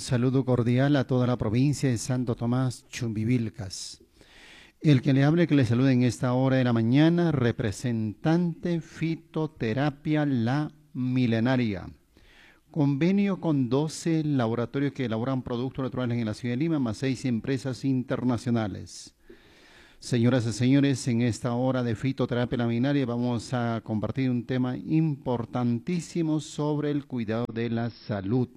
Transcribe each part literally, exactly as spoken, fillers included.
saludo cordial a toda la provincia de Santo Tomás, Chumbivilcas. El que le hable, que le salude en esta hora de la mañana, representante Fitoterapia La Milenaria. Convenio con doce laboratorios que elaboran productos naturales en la ciudad de Lima, más seis empresas internacionales. Señoras y señores, en esta hora de Fitoterapia La Milenaria vamos a compartir un tema importantísimo sobre el cuidado de la salud.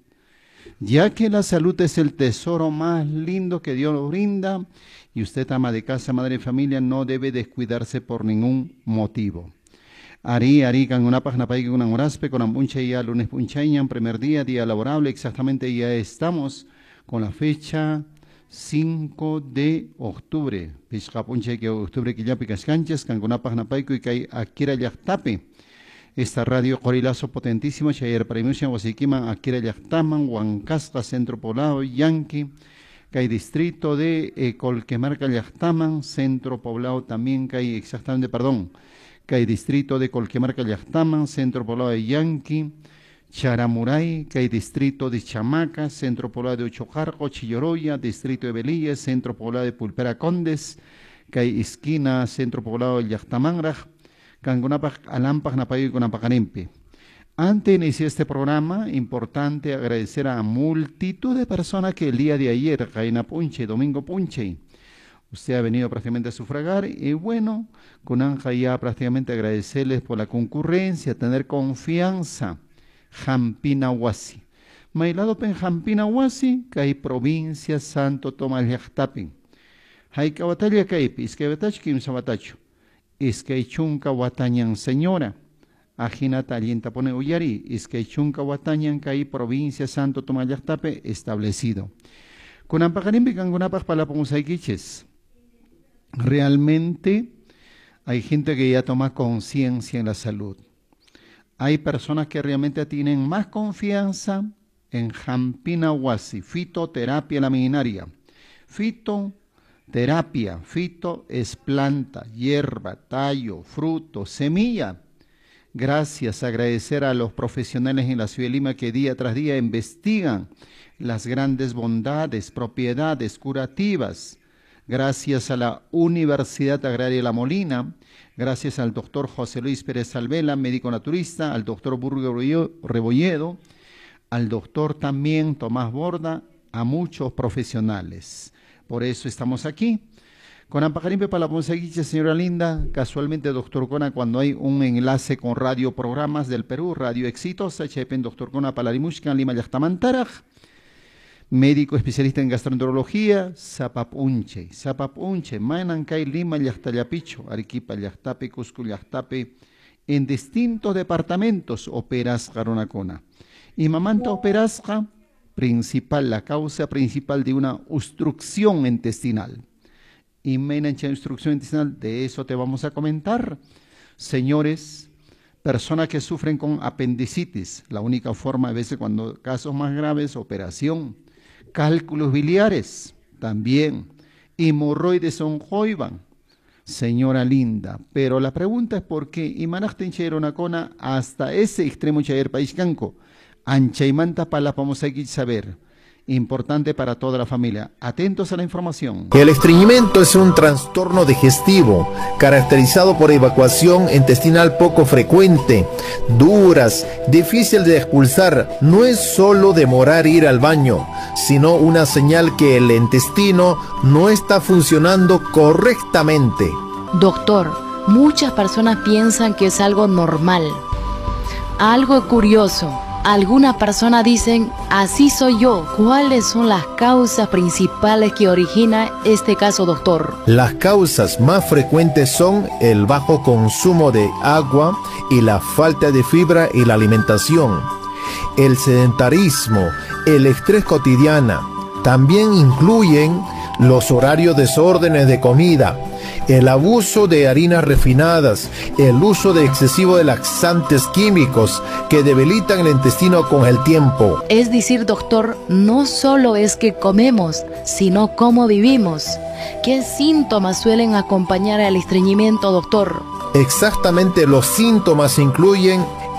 Ya que la salud es el tesoro más lindo que Dios nos brinda, y usted, ama de casa, madre de familia, no debe descuidarse por ningún motivo. Ari, Ari, con una página para con un horaspe, con un punche ya lunes punchañan, primer día, día laborable, exactamente ya estamos con la fecha cinco de octubre. Pisca punche que octubre que ya picas canchas, con una página para y que hay Akira Yachtape. Esta radio Corilazo potentísimo, Chayer Premiusia, Huasiquiman, Akira Yachtaman, Huancasca, Centro Poblado, Yanqui, que hay distrito de eh, Colquemarca Yachtaman, Centro Poblado también, que hay exactamente, perdón, que hay distrito de Colquemarca Yachtaman, Centro Poblado de Yanqui, Charamuray, que hay distrito de Chamaca, Centro Poblado de Ochocarco, Chilloroya, distrito de Belilla, Centro Poblado de Pulpera Condes, que hay esquina, Centro Poblado de Yachtamangraj, Cangunapac, Alampac, Napayo y Conapacanempe. Antes de iniciar este programa, importante agradecer a multitud de personas que el día de ayer, Jaina Punche, Domingo Punche, usted ha venido prácticamente a sufragar y bueno, con Anja ya prácticamente agradecerles por la concurrencia, tener confianza. Jampina Huasi. Mailado pen Jampina Huasi, que hay provincia Santo Tomás Llactapen. Hay que batalla que hay, es que batach kim sabatacho. Es que hay chunca watañan señora. Ajinata alienta pone uyari, es que hay chunca watañan que hay provincia Santo Tomás Llactape establecido. Con ampacarimbi cangunapas para la pomusaiquiches. Realmente hay gente que ya toma conciencia en la salud. Hay personas que realmente tienen más confianza en Jampina Huasi, fitoterapia la milenaria. Fitoterapia, fito es planta, hierba, tallo, fruto, semilla. Gracias, agradecer a los profesionales en la ciudad de Lima que día tras día investigan las grandes bondades, propiedades curativas. Gracias a la Universidad Agraria La Molina, gracias al doctor José Luis Pérez Alvela, médico naturista, al doctor Burgo Rebolledo, al doctor también Tomás Borda, a muchos profesionales. Por eso estamos aquí. Con Ampacarimpe para la Ponceguiche, señora linda, casualmente, doctor Cona, cuando hay un enlace con radio programas del Perú, Radio Exitosa, Chepen, doctor Cona, Palarimushkan, Lima, Yachtamantaraj, médico especialista en gastroenterología, Zapapunche, Zapapunche, Manancay, Lima, Llachtallapicho, Arequipa, Llachtape, Cusco, Llachtape, en distintos departamentos operas Garonacona. Y Mamanta operasca, principal, la causa principal de una obstrucción intestinal. Y menancha obstrucción intestinal, de eso te vamos a comentar. Señores, personas que sufren con apendicitis, la única forma a veces cuando casos más graves, operación. Cálculos biliares, también. Hemorroides oncoiban, señora linda. Pero la pregunta es por qué Imanachten Chaironacona hasta ese extremo Chayer País Canco. Anchaimanta Pala vamos a saber. Importante para toda la familia. Atentos a la información. El estreñimiento es un trastorno digestivo caracterizado por evacuación intestinal poco frecuente, duras, difícil de expulsar. No es solo demorar ir al baño, sino una señal que el intestino no está funcionando correctamente. Doctor, muchas personas piensan que es algo normal, algo curioso. Algunas personas dicen, así soy yo. ¿Cuáles son las causas principales que origina este caso, doctor? Las causas más frecuentes son el bajo consumo de agua y la falta de fibra y la alimentación, el sedentarismo, el estrés cotidiano. También incluyen los horarios desórdenes de comida, el abuso de harinas refinadas, el uso de excesivo de laxantes químicos que debilitan el intestino con el tiempo. Es decir, doctor, no solo es que comemos, sino cómo vivimos. ¿Qué síntomas suelen acompañar al estreñimiento, doctor? Exactamente, los síntomas incluyen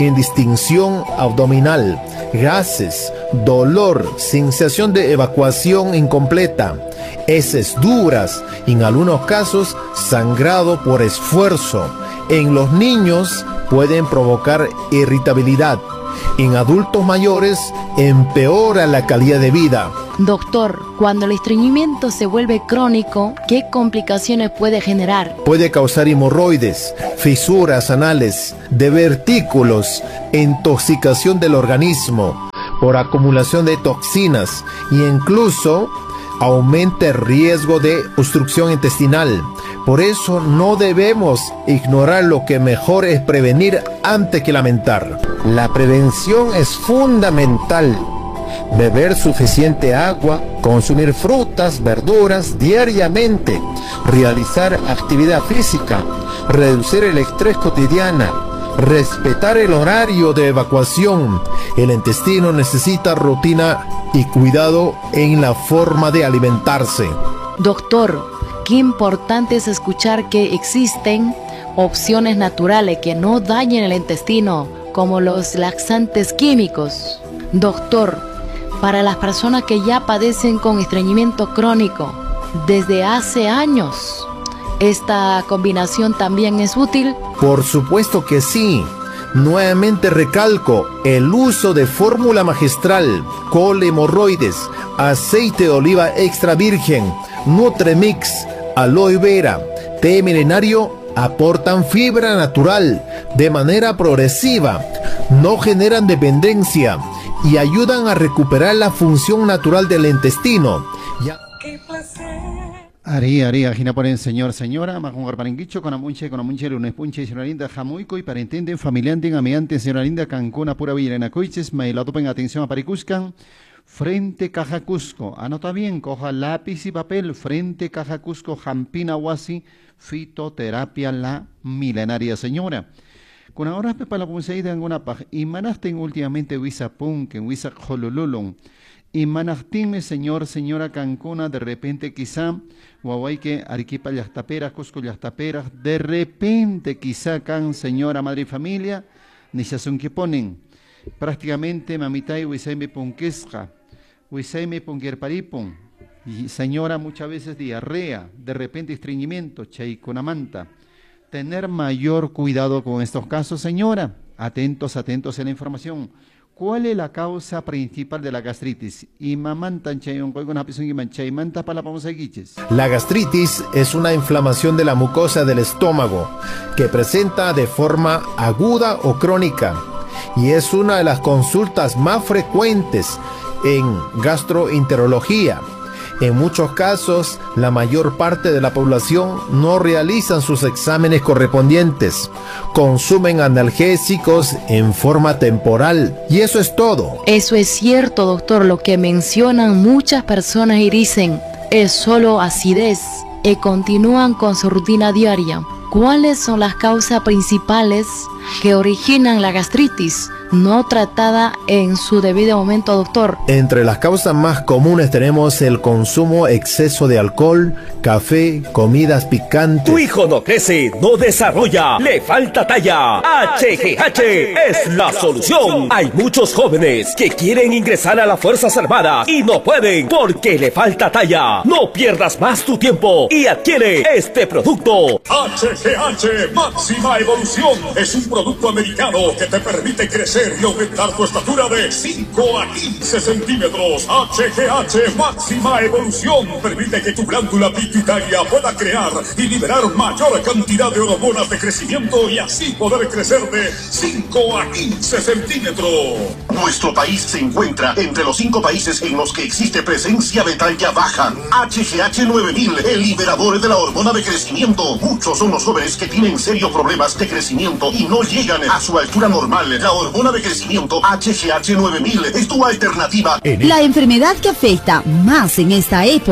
indistinción abdominal, gases, dolor, sensación de evacuación incompleta, heces duras, en algunos casos sangrado por esfuerzo. En los niños pueden provocar irritabilidad. En adultos mayores empeora la calidad de vida. Doctor, cuando el estreñimiento se vuelve crónico, ¿qué complicaciones puede generar? Puede causar hemorroides, fisuras anales, divertículos, intoxicación del organismo por acumulación de toxinas e incluso aumenta el riesgo de obstrucción intestinal. Por eso no debemos ignorar lo que mejor es prevenir antes que lamentar. La prevención es fundamental. Beber suficiente agua, consumir frutas, verduras diariamente, realizar actividad física, reducir el estrés cotidiano, respetar el horario de evacuación. El intestino necesita rutina y cuidado en la forma de alimentarse. Doctor, qué importante es escuchar que existen opciones naturales que no dañen el intestino, como los laxantes químicos. Doctor, para las personas que ya padecen con estreñimiento crónico desde hace años, ¿esta combinación también es útil? Por supuesto que sí. Nuevamente recalco el uso de fórmula magistral, col hemorroides, aceite de oliva extra virgen, Nutremix, aloe vera, té milenario aportan fibra natural de manera progresiva, no generan dependencia y ayudan a recuperar la función natural del intestino. Ya. Ari, ari, ajina por el señor, señora, majun garparinguicho, con amunche, con amunche, lunes punche, señora linda, jamuico y parentenden, familianten, amiante, señora linda, Cancún, pura Villarena Coiches, mailatopen, atención a Paricuscan, frente Caja Cusco, anota bien, coja lápiz y papel, frente Caja Cusco, Jampina Huasi, fitoterapia la milenaria señora. Con ahora pepa la punseida en una paj, y manasten últimamente Huiza Punk, en Huiza Jolululun. Y manajtinme, señor, señora Cancuna, de repente quizá, Huahuayque, Arequipa, Yastaperas, Cusco, Yastaperas, de repente quizá can, señora, madre y familia, ni se son que ponen. Prácticamente, mamitay, Huizaime Punquesca, Huizaime Punquerparipun, y señora, muchas veces diarrea, de repente estreñimiento, chaiconamanta. Tener mayor cuidado con estos casos, señora. Atentos, atentos a la información. ¿Cuál es la causa principal de la gastritis? La gastritis es una inflamación de la mucosa del estómago que presenta de forma aguda o crónica y es una de las consultas más frecuentes en gastroenterología. En muchos casos, la mayor parte de la población no realizan sus exámenes correspondientes, consumen analgésicos en forma temporal y eso es todo. Eso es cierto, doctor, lo que mencionan muchas personas y dicen, es solo acidez, y continúan con su rutina diaria. ¿Cuáles son las causas principales que originan la gastritis no tratada en su debido momento, doctor? Entre las causas más comunes tenemos el consumo exceso de alcohol, café, comidas picantes. Tu hijo no crece, no desarrolla, le falta talla. H G H es la solución. Hay muchos jóvenes que quieren ingresar a las Fuerzas Armadas y no pueden porque le falta talla. No pierdas más tu tiempo y adquiere este producto. H G H Máxima Evolución es un producto americano que te permite crecer y aumentar tu estatura de cinco a quince centímetros. H G H Máxima Evolución permite que tu glándula pituitaria pueda crear y liberar mayor cantidad de hormonas de crecimiento y así poder crecer de cinco a quince centímetros. Nuestro país se encuentra entre los cinco países en los que existe presencia de talla baja. H G H nueve mil, el liberador de la hormona de crecimiento. Muchos son los jóvenes que tienen serios problemas de crecimiento y no llegan a su altura normal. La hormona de crecimiento H G H nueve mil es tu alternativa. La enfermedad que afecta más en esta época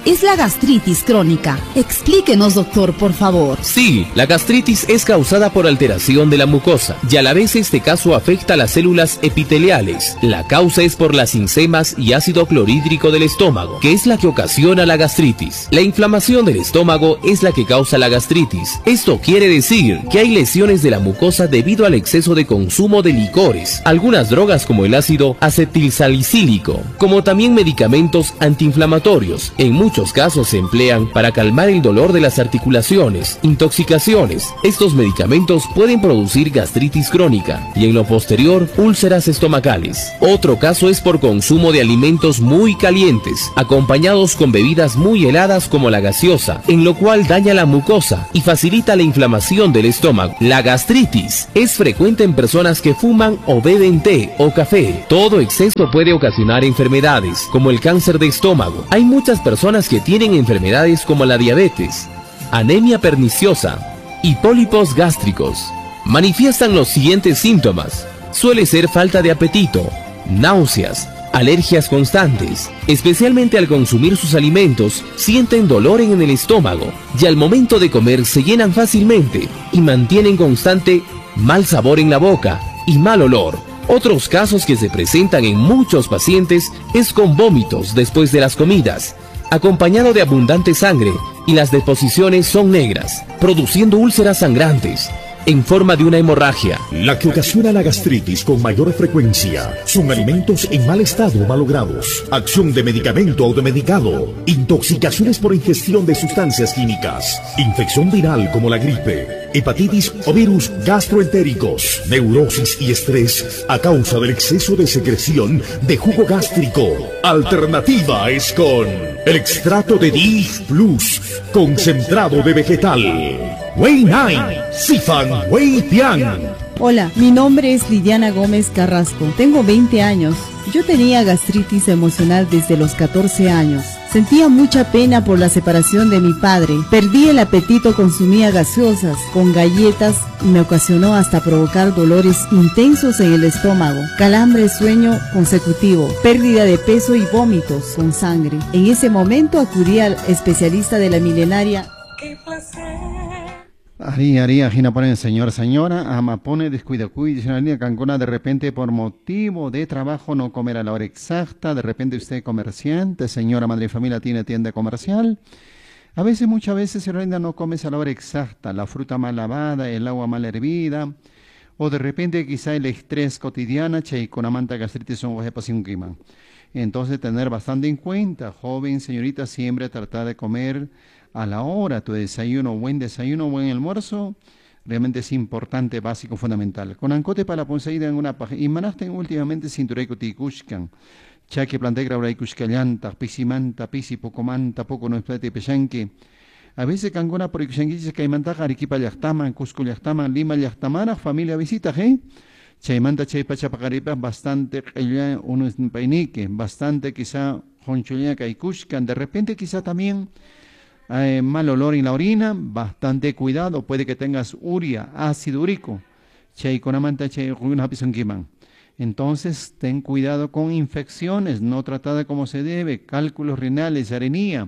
es la gastritis crónica. Explíquenos, doctor, por favor. Sí, la gastritis es causada por alteración de la mucosa y a la vez este caso afecta a las células epiteliales. La causa es por las enzimas y ácido clorhídrico del estómago, que es la que ocasiona la gastritis. La inflamación del estómago es la que causa la gastritis. Esto quiere decir que hay lesiones de la mucosa debido al exceso de consumo de licores, algunas drogas como el ácido acetilsalicílico, como también medicamentos antiinflamatorios. En muchos casos se emplean para calmar el dolor de las articulaciones, intoxicaciones. Estos medicamentos pueden producir gastritis crónica y en lo posterior úlceras estomacales. Otro caso es por consumo de alimentos muy calientes, acompañados con bebidas muy heladas como la gaseosa, en lo cual daña la mucosa y facilita la inflamación del estómago. La gastritis es frecuente en personas que fuman o beben té o café. Todo exceso puede ocasionar enfermedades como el cáncer de estómago. Hay muchas personas que tienen enfermedades como la diabetes, anemia perniciosa y pólipos gástricos. Manifiestan los siguientes síntomas. Suele ser falta de apetito, náuseas, alergias constantes. Especialmente al consumir sus alimentos, sienten dolor en el estómago y al momento de comer se llenan fácilmente y mantienen constante mal sabor en la boca y mal olor. Otros casos que se presentan en muchos pacientes es con vómitos después de las comidas, acompañado de abundante sangre, y las deposiciones son negras, produciendo úlceras sangrantes en forma de una hemorragia. La que ocasiona la gastritis con mayor frecuencia son alimentos en mal estado o malogrados, acción de medicamento automedicado, intoxicaciones por ingestión de sustancias químicas, infección viral como la gripe, hepatitis o virus gastroentéricos, neurosis y estrés a causa del exceso de secreción de jugo gástrico. Alternativa es con el extracto de D I F Plus concentrado de vegetal. Wei Nine, Sifan Wei Tian. Hola, mi nombre es Lidiana Gómez Carrasco. Tengo veinte años. Yo tenía gastritis emocional desde los catorce años. Sentía mucha pena por la separación de mi padre. Perdí el apetito, consumía gaseosas con galletas y me ocasionó hasta provocar dolores intensos en el estómago, calambre, sueño consecutivo, pérdida de peso y vómitos con sangre. En ese momento acudí al especialista de la milenaria. ¡Qué placer! Ari, Ari, Ajina pone señor, señora, ama pone descuida, cuida, Cancuna, de repente por motivo de trabajo no comer a la hora exacta, de repente usted comerciante, señora madre de familia tiene tienda comercial, a veces, muchas veces, señora, no comes a la hora exacta, la fruta mal lavada, el agua mal hervida, o de repente quizá el estrés cotidiano, che, con amanta gastritis son un clima. Entonces tener bastante en cuenta, joven, señorita, siempre tratar de comer a la hora, tu desayuno, buen desayuno, buen almuerzo, realmente es importante, básico, fundamental. Con ancote para la ponseída en una página, y manasten últimamente cintureco ticushkan, chaque plantegra ora ikushkallanta, pisimanta, pisi pocomanta, poco no esplate peshanque. A veces cangona por ikushanguiches que hay mantaja, Arequipa llactaman, Cusco llactaman, Lima llactamana, familia visita, ¿eh? Chaymanta chay pachapacaripa, bastante, uno es un painique, bastante quizá, honchuliaca y kushkan, de repente quizá también, Eh, mal olor en la orina, bastante cuidado, puede que tengas uria, ácido úrico, entonces ten cuidado con infecciones, no tratada como se debe, cálculos renales, arenía,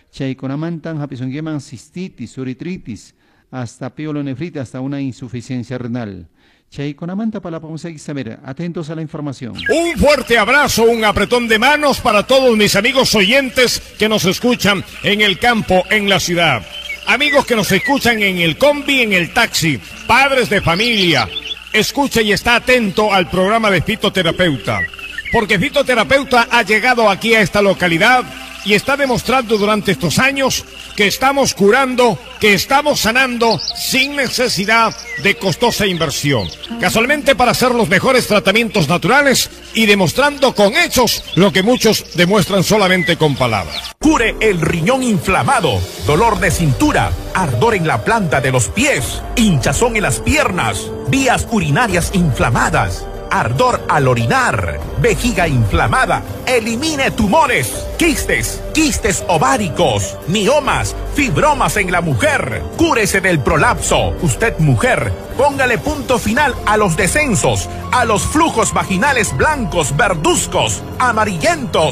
cistitis, uritritis, hasta pielonefritis, hasta una insuficiencia renal. Para la saber, atentos a la información. Un fuerte abrazo, un apretón de manos para todos mis amigos oyentes que nos escuchan en el campo, en la ciudad. Amigos que nos escuchan en el combi, en el taxi, padres de familia. Escuche y está atento al programa de Fitoterapeuta, porque Fitoterapeuta ha llegado aquí a esta localidad y está demostrando durante estos años que estamos curando, que estamos sanando sin necesidad de costosa inversión. Casualmente para hacer los mejores tratamientos naturales y demostrando con hechos lo que muchos demuestran solamente con palabras. Cure el riñón inflamado, dolor de cintura, ardor en la planta de los pies, hinchazón en las piernas, vías urinarias inflamadas, ardor al orinar, vejiga inflamada, elimine tumores, quistes, quistes ováricos, miomas, fibromas en la mujer, cúrese del prolapso. Usted mujer, póngale punto final a los descensos, a los flujos vaginales blancos, verduzcos, amarillentos.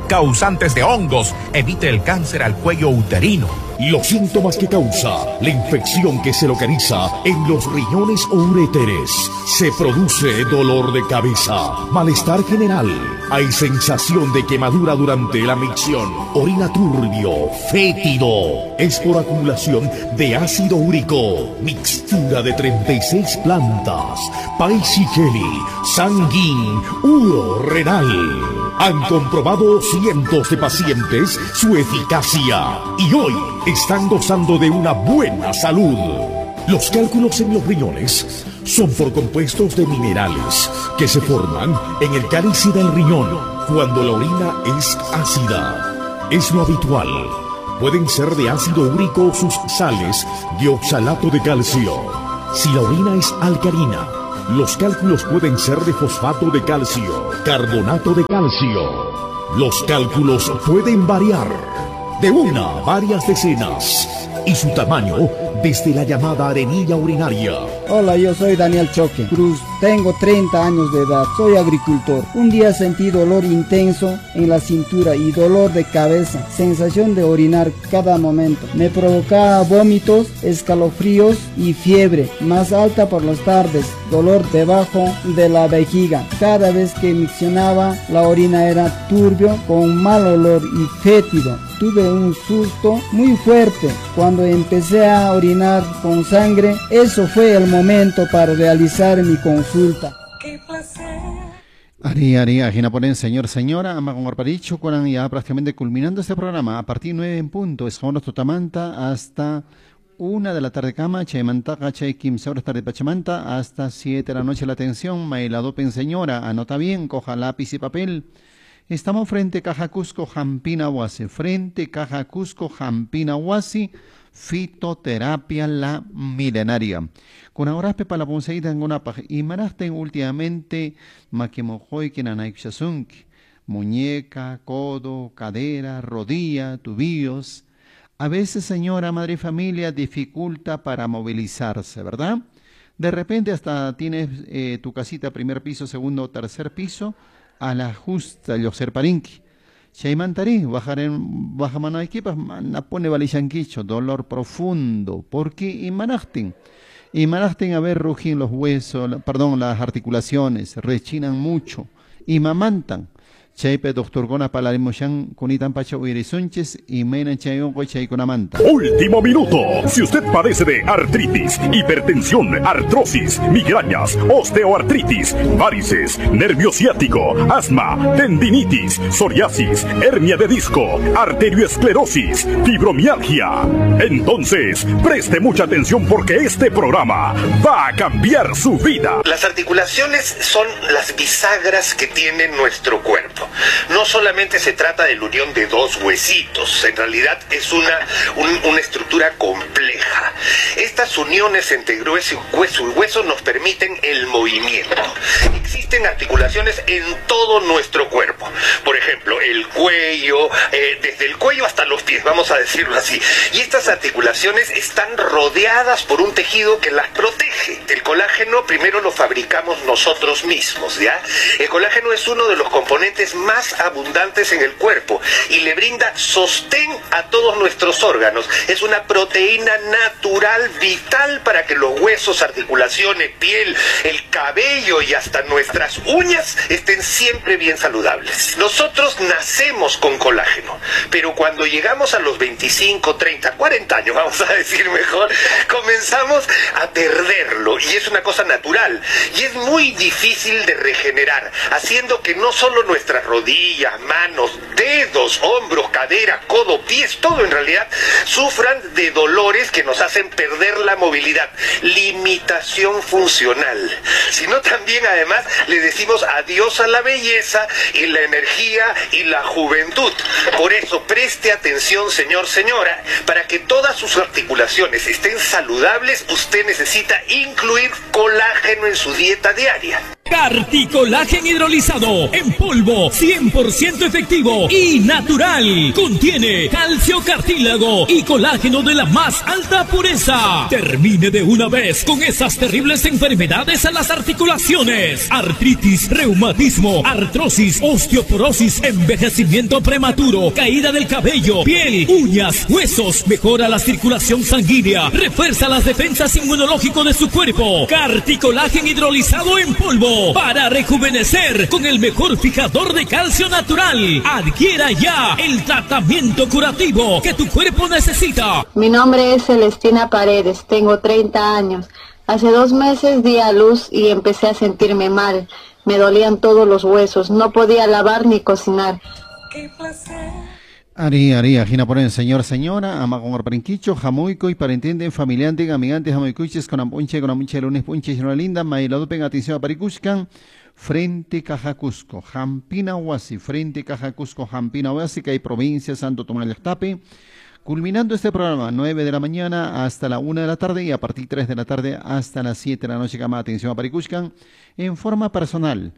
causantes de hongos, evite el cáncer al cuello uterino. Los síntomas que causa la infección que se localiza en los riñones o uréteres. Se produce dolor de cabeza, malestar general. Hay sensación de quemadura durante la micción. Orina turbio, fétido. Es por acumulación de ácido úrico. Mixtura de treinta y seis plantas. Paisiceli, sanguín, uro renal. Han comprobado cientos de pacientes su eficacia. Y hoy están gozando de una buena salud. Los cálculos en los riñones son por compuestos de minerales que se forman en el cálice del riñón cuando la orina es ácida. Es lo habitual. Pueden ser de ácido úrico sus sales de oxalato de calcio. Si la orina es alcalina, los cálculos pueden ser de fosfato de calcio, carbonato de calcio. Los cálculos pueden variar de una a varias decenas y su tamaño desde la llamada arenilla urinaria. Hola, yo soy Daniel Choque Cruz, tengo treinta años de edad, soy agricultor. Un día sentí dolor intenso en la cintura y dolor de cabeza, sensación de orinar cada momento. Me provocaba vómitos, escalofríos y fiebre, más alta por las tardes, dolor debajo de la vejiga. Cada vez que miccionaba, la orina era turbio, con mal olor y fétido. Tuve un susto muy fuerte cuando empecé a orinar con sangre. Eso fue el momento para realizar mi consulta. Ari, Ari, Ajina Ponen, señor, señora, ama con Orparicho, Coran, ya prácticamente culminando este programa. A partir de nueve en punto, es Jonas Totamanta hasta una de la tarde cama, Chaymantaca, Chay quince horas tarde Pachamanta, hasta siete de la noche la atención, Mailadopen, señora, anota bien, coja lápiz y papel. Estamos frente a Caja Cusco Jampina Huasi, frente Caja Cusco Jampina Huasi, fitoterapia la milenaria. Con ahora para la ponceita en una paja y manasten últimamente maquimojoy que nanaixasunk, muñeca, codo, cadera, rodilla, tubillos. A veces, señora madre y familia, dificulta para movilizarse, ¿verdad? De repente hasta tienes eh, tu casita primer piso, segundo o tercer piso, a la justa, los serparinqui. Chaymantari, bajar en baja mano equipas, na pone balishanquicho, dolor profundo. ¿Por qué? Y manachten. Y manachten a ver rugin los huesos, perdón, las articulaciones, rechinan mucho. Y mamantan. Chaype doctor Gona Palarimoshan, Kunitan Pacha Uirisunches y Menan Chayon Chay con Amanta. Último minuto. Si usted padece de artritis, hipertensión, artrosis, migrañas, osteoartritis, varices, nervio ciático, asma, tendinitis, psoriasis, hernia de disco, arterioesclerosis, fibromialgia, entonces preste mucha atención porque este programa va a cambiar su vida. Las articulaciones son las bisagras que tiene nuestro cuerpo. No solamente se trata de la unión de dos huesitos, en realidad es una, un, una estructura compleja. Estas uniones entre hueso y hueso, hueso nos permiten el movimiento. Existen articulaciones en todo nuestro cuerpo. Por ejemplo, el cuello, eh, desde el cuello hasta los pies, vamos a decirlo así. Y estas articulaciones están rodeadas por un tejido que las protege. El colágeno primero lo fabricamos nosotros mismos, ¿ya? El colágeno es uno de los componentes más abundantes en el cuerpo y le brinda sostén a todos nuestros órganos. Es una proteína natural vital para que los huesos, articulaciones, piel, el cabello y hasta nuestras uñas estén siempre bien saludables. Nosotros nacemos con colágeno, pero cuando llegamos a los veinticinco, treinta, cuarenta años, vamos a decir mejor, comenzamos a perderlo y es una cosa natural y es muy difícil de regenerar, haciendo que no solo nuestras rodillas, manos, dedos, hombros, cadera, codo, pies, todo en realidad, sufran de dolores que nos hacen perder la movilidad, limitación funcional, sino también además le decimos adiós a la belleza y la energía y la juventud. Por eso preste atención, señor, señora, para que todas sus articulaciones estén saludables, usted necesita incluir colágeno en su dieta diaria. Carticolágen hidrolizado en polvo, cien por ciento efectivo y natural. Contiene calcio, cartílago y colágeno de la más alta pureza. Termine de una vez con esas terribles enfermedades a las articulaciones: artritis, reumatismo, artrosis, osteoporosis, envejecimiento prematuro, caída del cabello, piel, uñas, huesos. Mejora la circulación sanguínea, refuerza las defensas inmunológicas de su cuerpo. Carticolágen hidrolizado en polvo para rejuvenecer con el mejor fijador de calcio natural. Adquiera ya el tratamiento curativo que tu cuerpo necesita. Mi nombre es Celestina Paredes, tengo treinta años. Hace dos meses di a luz y empecé a sentirme mal. Me dolían todos los huesos, no podía lavar ni cocinar. ¡Qué placer! Ari, Ari, ajina por el señor, señora, ama con orprenquicho, jamuico y parentienden, familiante, amigante, jamuicuches, con ampunche, con ampunche, lunes, punche, una linda, mailadupen, atención a Paricuscan, frente Cajacusco, Jampina Huasi, frente Cajacusco, Jampina Huasi, que hay provincia, Santo Tomás del Tape, culminando este programa, nueve de la mañana hasta la una de la tarde y a partir de tres de la tarde hasta las siete de la noche, cama, atención a Paricuscan, en forma personal.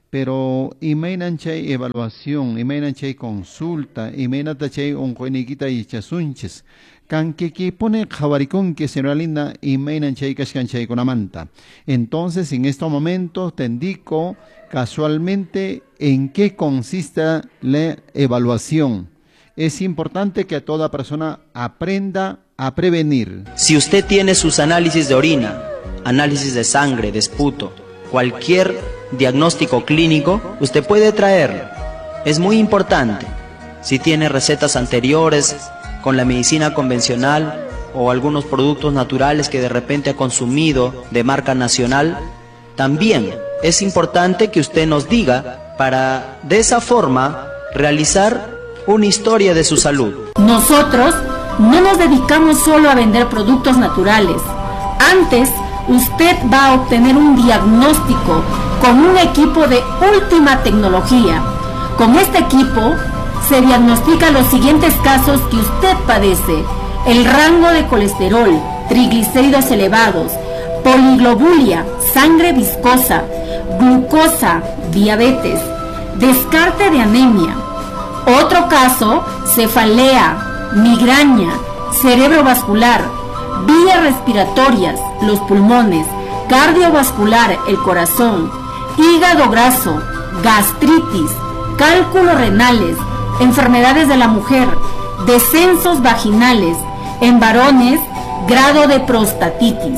Pero imainanchay evaluación, imainanchay consulta, imainatachay un jueniquita y chasunches. Canque que pone jabaricón que señora linda, imainanchay cascanchay con amanta. Entonces, en estos momentos te indico casualmente en qué consiste la evaluación. Es importante que toda persona aprenda a prevenir. Si usted tiene sus análisis de orina, análisis de sangre, de esputo, cualquier diagnóstico clínico, usted puede traerlo. Es muy importante. Si tiene recetas anteriores con la medicina convencional o algunos productos naturales que de repente ha consumido de marca nacional, también es importante que usted nos diga para de esa forma realizar una historia de su salud. Nosotros no nos dedicamos solo a vender productos naturales. Antes, usted va a obtener un diagnóstico con un equipo de última tecnología. Con este equipo se diagnostica los siguientes casos que usted padece: el rango de colesterol, triglicéridos elevados, poliglobulia, sangre viscosa, glucosa, diabetes, descarte de anemia. Otro caso: cefalea, migraña, cerebrovascular, vías respiratorias, los pulmones, cardiovascular, el corazón, hígado graso, gastritis, cálculos renales, enfermedades de la mujer, descensos vaginales, en varones, grado de prostatitis,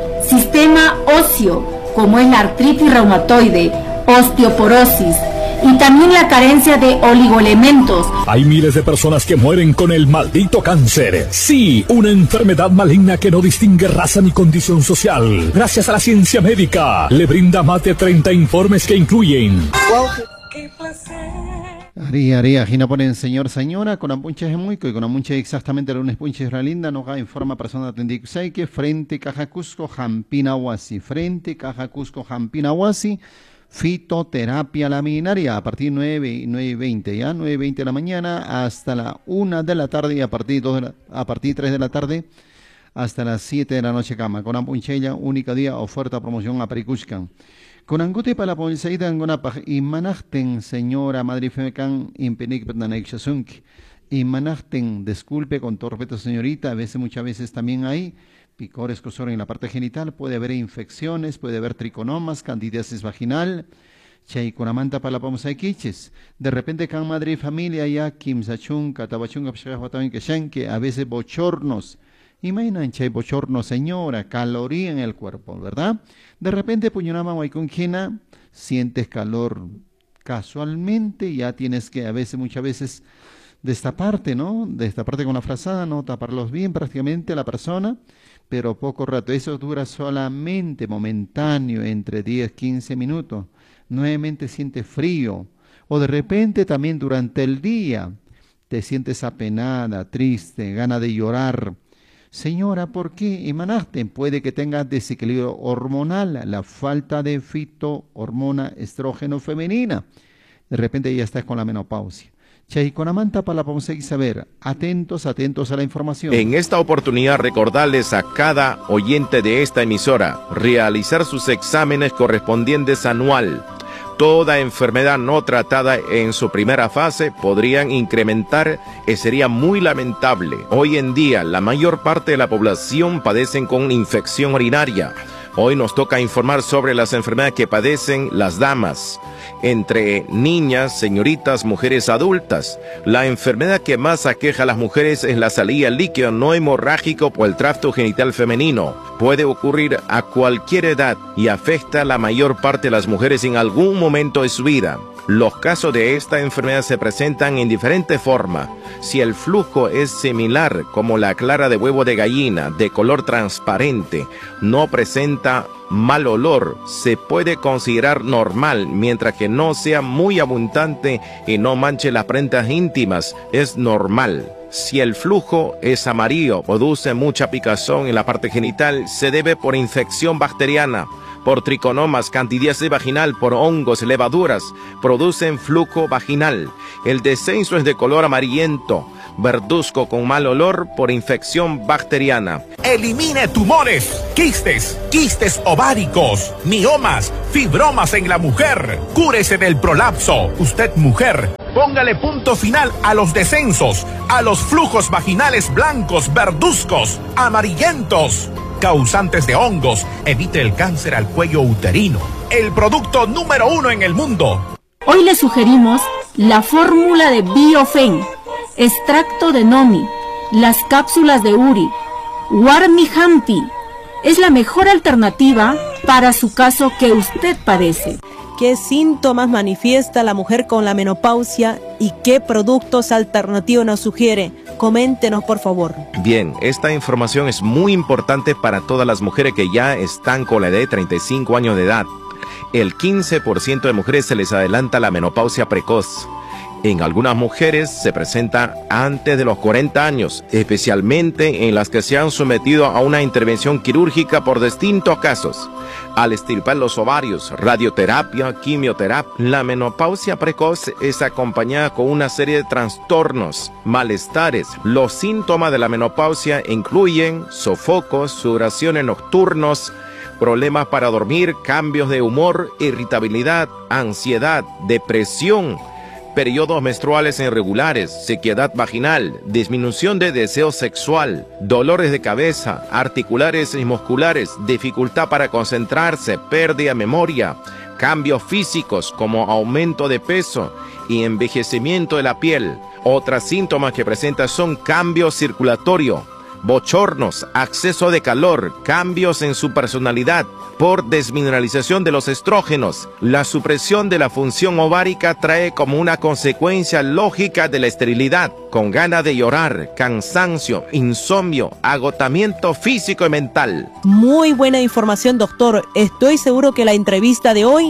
sistema óseo, como es la artritis reumatoide, osteoporosis, y también la carencia de oligoelementos. Hay miles de personas que mueren con el maldito cáncer. Sí, una enfermedad maligna que no distingue raza ni condición social. Gracias a la ciencia médica, le brinda más de treinta informes que incluyen... ¡Qué placer! Ari, Ari, ajina ponen señor, señora, con ampunche gemuico y con ampunche exactamente el lunes punche linda, no ga en forma persona tendixaike, frente Caja Cusco, Jampina Huasi, frente Caja Cusco, Jampina Huasi, fitoterapia laminaria a partir de nueve y veinte, ya nueve y veinte de la mañana hasta la una de la tarde y a partir de, la, a partir de tres de la tarde hasta las siete de la noche cama. Con ampunchella, única día, oferta, promoción a Paricuscan. Con angute para la policía en Gonapaj y manajten, señora Madrid Femecan, impenic petnanexasunk. Y manajten, disculpe con todo respeto, señorita, a veces, muchas veces también hay picor, escozor en la parte genital, puede haber infecciones, puede haber triconomas, candidiasis vaginal, chay con amanta para la pomsa de quiches. De repente, can madre familia ya, kim sachun, catabachun, que a veces bochornos. Imaginan, chay bochornos, señora, caloría en el cuerpo, ¿verdad? De repente, puñonama guaycunquina, sientes calor casualmente, ya tienes que a veces, muchas veces, destaparte, ¿no? Destaparte con la frazada, no taparlos bien prácticamente a la persona, pero poco rato. Eso dura solamente momentáneo, entre diez, quince minutos. Nuevamente sientes frío. O de repente también durante el día te sientes apenada, triste, gana de llorar. Señora, ¿por qué emanaste? Puede que tengas desequilibrio hormonal, la falta de fitohormona estrógeno femenina. De repente ya estás con la menopausia. Chaiconamanta para la y saber. Atentos, atentos a la información. En esta oportunidad recordarles a cada oyente de esta emisora realizar sus exámenes correspondientes anual. Toda enfermedad no tratada en su primera fase podrían incrementar y sería muy lamentable. Hoy en día la mayor parte de la población padecen con infección urinaria. Hoy nos toca informar sobre las enfermedades que padecen las damas, entre niñas, señoritas, mujeres adultas. La enfermedad que más aqueja a las mujeres es la salida líquido no hemorrágico por el tracto genital femenino. Puede ocurrir a cualquier edad y afecta a la mayor parte de las mujeres en algún momento de su vida. Los casos de esta enfermedad se presentan en diferentes formas. Si el flujo es similar, como la clara de huevo de gallina, de color transparente, no presenta mal olor, se puede considerar normal, mientras que no sea muy abundante y no manche las prendas íntimas, es normal. Si el flujo es amarillo, produce mucha picazón en la parte genital, se debe por infección bacteriana, por triconomas, candidiasis vaginal, por hongos, levaduras, producen flujo vaginal. El descenso es de color amarillento, verduzco con mal olor por infección bacteriana. Elimine tumores, quistes, quistes ováricos, miomas, fibromas en la mujer. Cúrese del prolapso. Usted, mujer, póngale punto final a los descensos, a los flujos vaginales blancos, verduzcos, amarillentos, causantes de hongos. Evite el cáncer al cuello uterino. El producto número uno en el mundo. Hoy le sugerimos la fórmula de Biofen, extracto de noni, las cápsulas de uri, Warmihampi. Es la mejor alternativa para su caso que usted padece. ¿Qué síntomas manifiesta la mujer con la menopausia y qué productos alternativos nos sugiere? Coméntenos, por favor. Bien, esta información es muy importante para todas las mujeres que ya están con la edad de treinta y cinco años de edad. El quince por ciento de mujeres se les adelanta la menopausia precoz. En algunas mujeres se presenta antes de los cuarenta años, especialmente en las que se han sometido a una intervención quirúrgica por distintos casos. Al extirpar los ovarios, radioterapia, quimioterapia, la menopausia precoz es acompañada con una serie de trastornos, malestares. Los síntomas de la menopausia incluyen sofocos, sudoraciones nocturnos, problemas para dormir, cambios de humor, irritabilidad, ansiedad, depresión, periodos menstruales irregulares, sequedad vaginal, disminución de deseo sexual, dolores de cabeza, articulares y musculares, dificultad para concentrarse, pérdida de memoria, cambios físicos como aumento de peso y envejecimiento de la piel. Otros síntomas que presenta son cambio circulatorio, bochornos, acceso de calor, cambios en su personalidad por desmineralización de los estrógenos. La supresión de la función ovárica trae como una consecuencia lógica de la esterilidad, con ganas de llorar, cansancio, insomnio, agotamiento físico y mental. Muy buena información, doctor. Estoy seguro que la entrevista de hoy...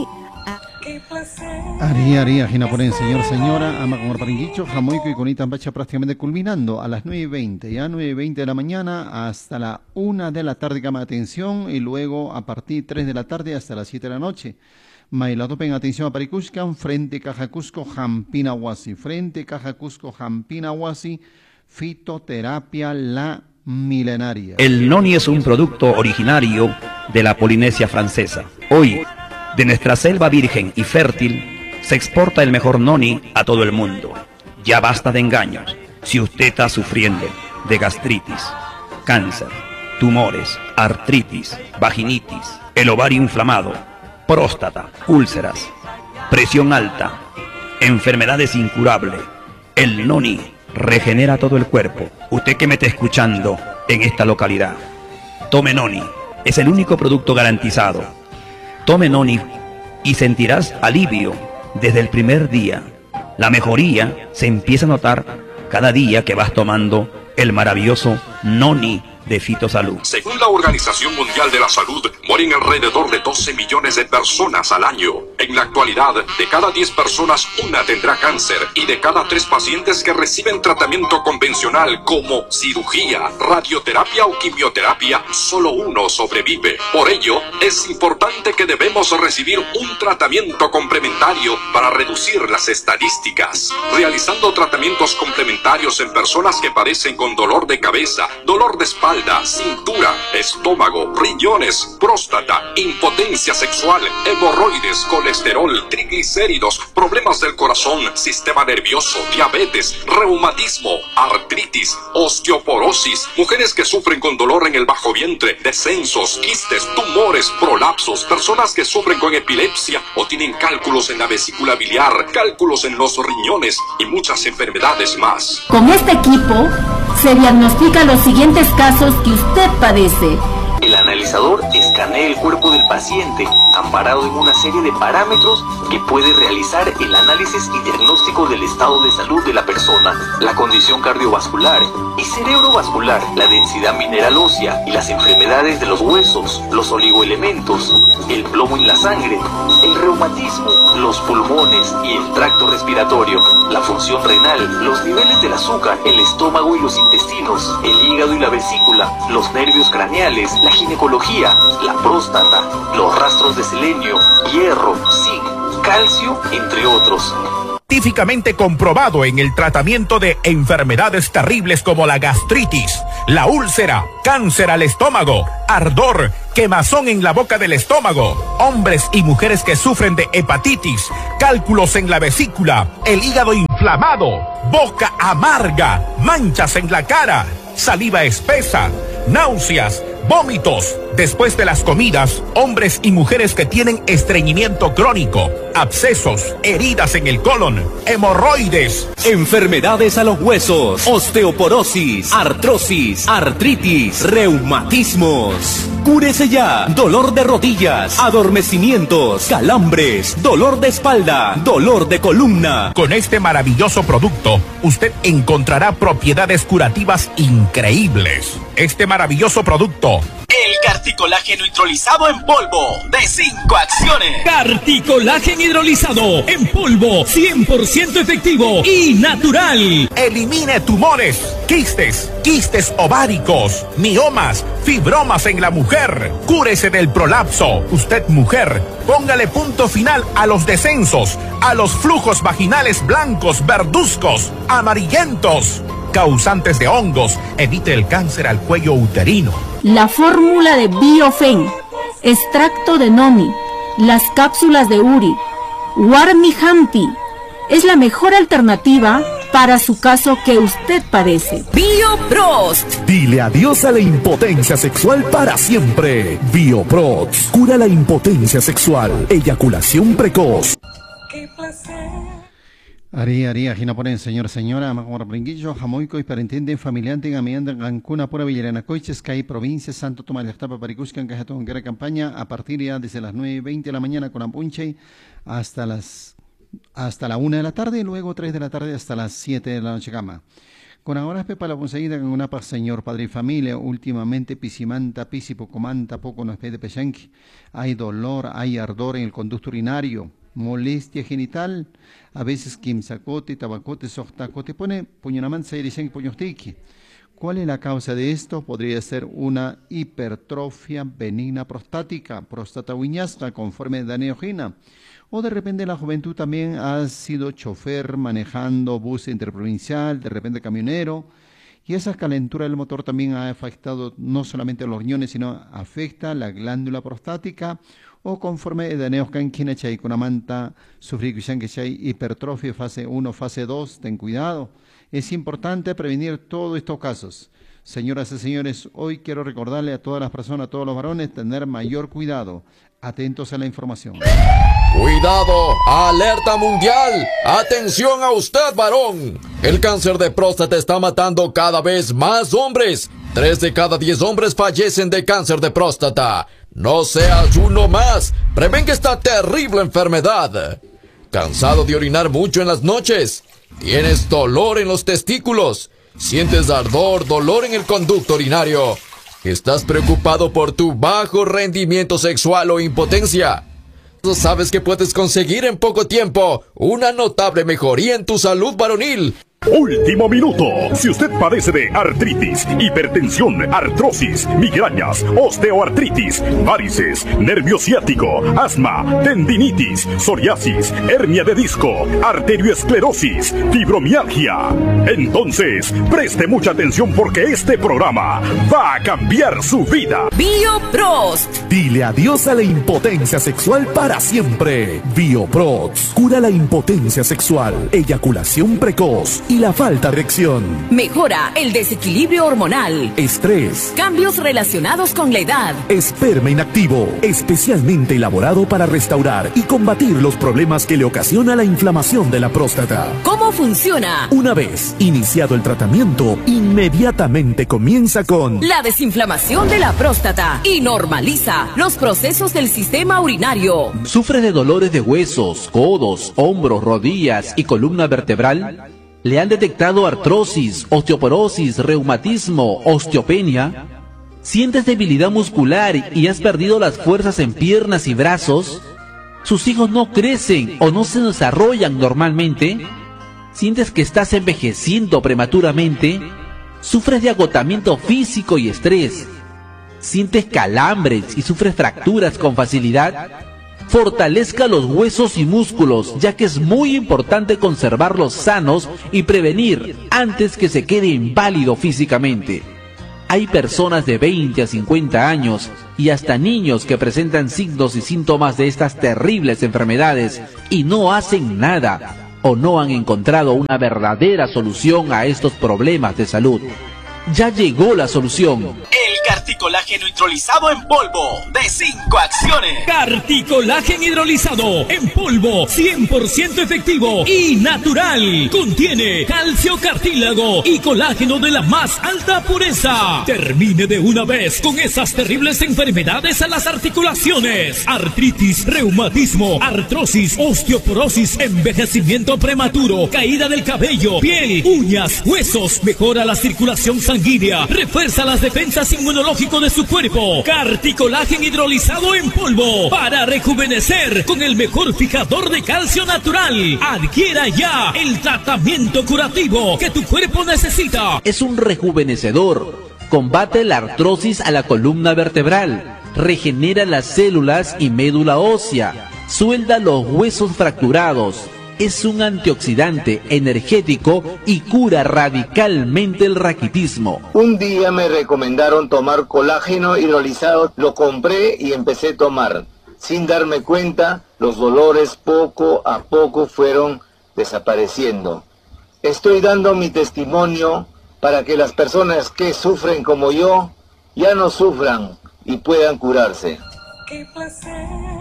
Ari, Ari, Ajinaporen, señor, señora, ama con paringuicho, jamoico y conita bacha prácticamente culminando a las nueve y veinte, ya nueve y veinte de la mañana hasta la una de la tarde, cama atención, y luego a partir de tres de la tarde hasta las siete de la noche. Mailatopen, atención a Paricuscan, frente Caja Cusco, Jampina Huasi, frente Caja Cusco, Jampina Huasi, fitoterapia la milenaria. El noni es un producto originario de la Polinesia francesa. Hoy, de nuestra selva virgen y fértil, se exporta el mejor noni a todo el mundo. Ya basta de engaños. Si usted está sufriendo de gastritis, cáncer, tumores, artritis, vaginitis, el ovario inflamado, próstata, úlceras, presión alta, enfermedades incurables, el noni regenera todo el cuerpo. Usted que me está escuchando en esta localidad, tome noni. Es el único producto garantizado. Tome noni y sentirás alivio desde el primer día. La mejoría se empieza a notar cada día que vas tomando el maravilloso noni de Fitosalud. Según la Organización Mundial de la Salud, mueren alrededor de doce millones de personas al año. En la actualidad, de cada diez personas, una tendrá cáncer, y de cada tres pacientes que reciben tratamiento convencional como cirugía, radioterapia o quimioterapia, solo uno sobrevive. Por ello, es importante que debemos recibir un tratamiento complementario para reducir las estadísticas. Realizando tratamientos complementarios en personas que padecen con dolor de cabeza, dolor de espalda, cintura, estómago, riñones, próstata, impotencia sexual, hemorroides, colesterol, triglicéridos, problemas del corazón, sistema nervioso, diabetes, reumatismo, artritis, osteoporosis, mujeres que sufren con dolor en el bajo vientre, descensos, quistes, tumores, prolapsos, personas que sufren con epilepsia o tienen cálculos en la vesícula biliar, cálculos en los riñones y muchas enfermedades más. Con este equipo se diagnostican los siguientes casos que usted padece. El analizador escanea el cuerpo del paciente, amparado en una serie de parámetros que puede realizar el análisis y diagnóstico del estado de salud de la persona, la condición cardiovascular y cerebrovascular, la densidad mineral ósea y las enfermedades de los huesos, los oligoelementos, el plomo en la sangre, el reumatismo, los pulmones y el tracto respiratorio, la función renal, los niveles del azúcar, el estómago y los intestinos, el hígado y la vesícula, los nervios craneales, la ginecología, la próstata, los rastros de selenio, hierro, zinc, calcio, entre otros. Científicamente comprobado en el tratamiento de enfermedades terribles como la gastritis, la úlcera, cáncer al estómago, ardor, quemazón en la boca del estómago, hombres y mujeres que sufren de hepatitis, cálculos en la vesícula, el hígado inflamado, boca amarga, manchas en la cara, saliva espesa, náuseas, vómitos después de las comidas, hombres y mujeres que tienen estreñimiento crónico, abscesos, heridas en el colon, hemorroides, enfermedades a los huesos, osteoporosis, artrosis, artritis, reumatismos. Cúrese ya. Dolor de rodillas, adormecimientos, calambres, dolor de espalda, dolor de columna. Con este maravilloso producto, usted encontrará propiedades curativas increíbles. Este maravilloso producto, el Carticolágeno hidrolizado en polvo de cinco acciones. Carticolágeno hidrolizado en polvo, cien por ciento efectivo y natural. Elimine tumores, quistes, quistes ováricos, miomas, fibromas en la mujer. Cúrese del prolapso. Usted, mujer, póngale punto final a los descensos, a los flujos vaginales blancos, verduzcos, amarillentos, causantes de hongos. Evite el cáncer al cuello uterino. La fórmula de Biofen, extracto de Nomi, las cápsulas de Uri, Warmihampi, es la mejor alternativa para su caso que usted padece. BioProst. Dile adiós a la impotencia sexual para siempre. BioProst cura la impotencia sexual, eyaculación precoz. Qué placer. Ari, Ari, Ajina ponen, señor, señora, Amor Bringuillo, Jamoico y Parentiende, Familiante, Gamianda, Cancuna, Pura Villarana, Coiches, Cay, Provincia, Santo Tomás, Lectapa, Paricuscan, Cajatón, Guerra Campaña, a partir ya desde las nueve y veinte de la mañana con Ampunche hasta las hasta la una de la tarde y luego tres de la tarde hasta las siete de la noche cama. Con ahora Pepa la conseguida con una paz, señor, padre y familia, últimamente pisimanta, pisipocomanta, poco nos pide pechanqui. Hay dolor, hay ardor en el conducto urinario, molestia genital, a veces quimsacote, tabacote, sohtacote, pone puñonamanta y dicen puñostiki. ¿Cuál es la causa de esto? Podría ser una hipertrofia benigna prostática, próstata uñasca, conforme de aneogina. O de repente en la juventud también ha sido chofer manejando bus interprovincial, de repente camionero, y esa calentura del motor también ha afectado no solamente a los riñones, sino afecta la glándula prostática, o conforme de aneogina chay con amanta, sufrir que chay hipertrofia fase uno, fase dos, ten cuidado. Es importante prevenir todos estos casos. Señoras y señores, hoy quiero recordarle a todas las personas, a todos los varones, tener mayor cuidado. Atentos a la información. ¡Cuidado! ¡Alerta mundial! ¡Atención a usted, varón! El cáncer de próstata está matando cada vez más hombres. Tres de cada diez hombres fallecen de cáncer de próstata. No seas uno más. Prevenga esta terrible enfermedad. ¿Cansado de orinar mucho en las noches? ¿Tienes dolor en los testículos? ¿Sientes ardor, dolor en el conducto urinario? ¿Estás preocupado por tu bajo rendimiento sexual o impotencia? ¿Sabes que puedes conseguir en poco tiempo una notable mejoría en tu salud varonil? Último minuto. Si usted padece de artritis, hipertensión, artrosis, migrañas, osteoartritis, varices, nervio ciático, asma, tendinitis, psoriasis, hernia de disco, arterioesclerosis, fibromialgia, entonces preste mucha atención porque este programa va a cambiar su vida. BioProst. Dile adiós a la impotencia sexual para siempre. BioProst cura la impotencia sexual, eyaculación precoz y la falta de erección. Mejora el desequilibrio hormonal, estrés, cambios relacionados con la edad. Esperma inactivo, especialmente elaborado para restaurar y combatir los problemas que le ocasiona la inflamación de la próstata. ¿Cómo funciona? Una vez iniciado el tratamiento, inmediatamente comienza con la desinflamación de la próstata y normaliza los procesos del sistema urinario. ¿Sufre de dolores de huesos, codos, hombros, rodillas y columna vertebral? ¿Le han detectado artrosis, osteoporosis, reumatismo, osteopenia? ¿Sientes debilidad muscular y has perdido las fuerzas en piernas y brazos? ¿Sus hijos no crecen o no se desarrollan normalmente? ¿Sientes que estás envejeciendo prematuramente? ¿Sufres de agotamiento físico y estrés? ¿Sientes calambres y sufres fracturas con facilidad? Fortalezca los huesos y músculos, ya que es muy importante conservarlos sanos y prevenir antes que se quede inválido físicamente. Hay personas de veinte a cincuenta años y hasta niños que presentan signos y síntomas de estas terribles enfermedades y no hacen nada o no han encontrado una verdadera solución a estos problemas de salud. Ya llegó la solución. El Carticolágeno hidrolizado en polvo de cinco acciones. Carticolágeno hidrolizado en polvo, cien por ciento efectivo y natural. Contiene calcio, cartílago y colágeno de la más alta pureza. Termine de una vez con esas terribles enfermedades a las articulaciones: artritis, reumatismo, artrosis, osteoporosis, envejecimiento prematuro, caída del cabello, piel, uñas, huesos. Mejora la circulación sanguínea, refuerza las defensas inmunológicas de su cuerpo. Carticolágeno hidrolizado en polvo para rejuvenecer con el mejor fijador de calcio natural. Adquiera ya el tratamiento curativo que tu cuerpo necesita. Es un rejuvenecedor. Combate la artrosis a la columna vertebral. Regenera las células y médula ósea. Suelda los huesos fracturados. Es un antioxidante energético y cura radicalmente el raquitismo. Un día me recomendaron tomar colágeno hidrolizado, lo compré y empecé a tomar. Sin darme cuenta, los dolores poco a poco fueron desapareciendo. Estoy dando mi testimonio para que las personas que sufren como yo ya no sufran y puedan curarse. Qué placer.